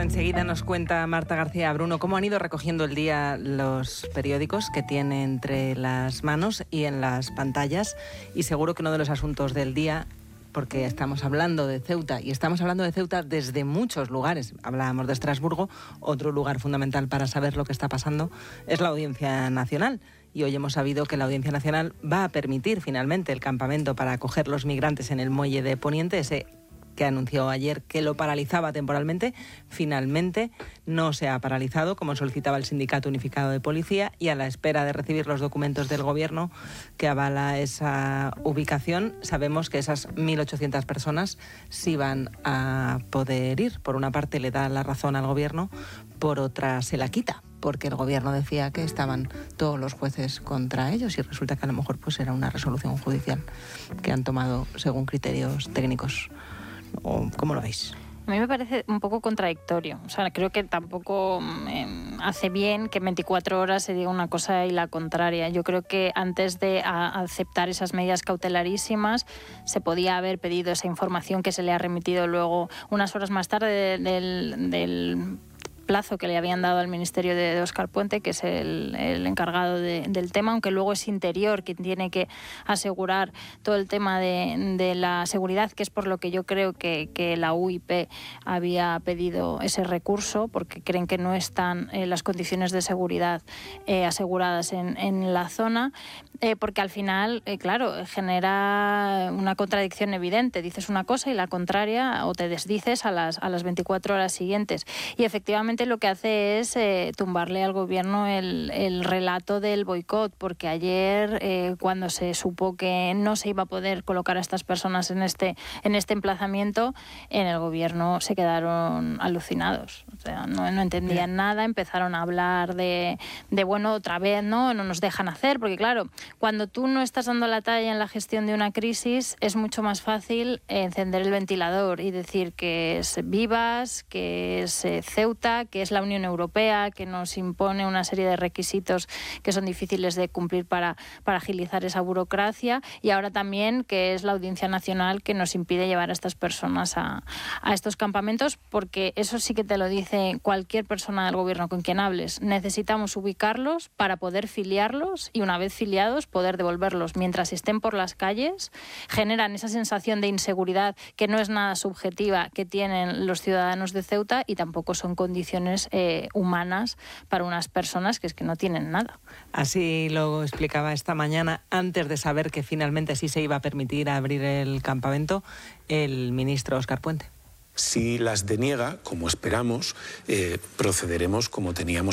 Ahora enseguida nos cuenta Marta García Bruno cómo han ido recogiendo el día los periódicos que tiene entre las manos y en las pantallas, y seguro que uno de los asuntos del día, porque estamos hablando de Ceuta, y estamos hablando de Ceuta desde muchos lugares. Hablábamos de Estrasburgo, otro lugar fundamental para saber lo que está pasando es la Audiencia Nacional. Y hoy hemos sabido que la Audiencia Nacional va a permitir finalmente el campamento para acoger los migrantes en el muelle de Poniente, ese que anunció ayer que lo paralizaba temporalmente. Finalmente no se ha paralizado, como solicitaba el Sindicato Unificado de Policía, y a la espera de recibir los documentos del Gobierno que avala esa ubicación, sabemos que esas 1.800 personas sí van a poder ir. Por una parte le da la razón al Gobierno, por otra se la quita, porque el Gobierno decía que estaban todos los jueces contra ellos, y resulta que a lo mejor pues era una resolución judicial que han tomado según criterios técnicos. ¿Cómo lo veis? A mí me parece un poco contradictorio. O sea, creo que tampoco hace bien que en 24 horas se diga una cosa y la contraria. Yo creo que antes de aceptar esas medidas cautelarísimas se podía haber pedido esa información que se le ha remitido luego unas horas más tarde del plazo que le habían dado al Ministerio de Óscar Puente, que es el encargado del tema, aunque luego es Interior quien tiene que asegurar todo el tema de la seguridad, que es por lo que yo creo que la UIP había pedido ese recurso, porque creen que no están las condiciones de seguridad aseguradas en la zona, porque al final, claro, genera una contradicción evidente. Dices una cosa y la contraria, o te desdices a las 24 horas siguientes. Y efectivamente lo que hace es tumbarle al Gobierno el relato del boicot, porque ayer, cuando se supo que no se iba a poder colocar a estas personas en este emplazamiento, en el Gobierno se quedaron alucinados. O sea, no entendían nada, empezaron a hablar de bueno, otra vez no nos dejan hacer, porque claro, cuando tú no estás dando la talla en la gestión de una crisis, es mucho más fácil encender el ventilador y decir que es Vivas, que es Ceuta, que es la Unión Europea, que nos impone una serie de requisitos que son difíciles de cumplir para agilizar esa burocracia, y ahora también que es la Audiencia Nacional, que nos impide llevar a estas personas a estos campamentos, porque eso sí que te lo dice cualquier persona del Gobierno con quien hables. Necesitamos ubicarlos para poder filiarlos, y una vez filiados poder devolverlos. Mientras estén por las calles, generan esa sensación de inseguridad que no es nada subjetiva que tienen los ciudadanos de Ceuta, y tampoco son condiciones humanas para unas personas que es que no tienen nada. Así lo explicaba esta mañana, antes de saber que finalmente sí se iba a permitir abrir el campamento, el ministro Óscar Puente. Si las deniega, como esperamos, procederemos como teníamos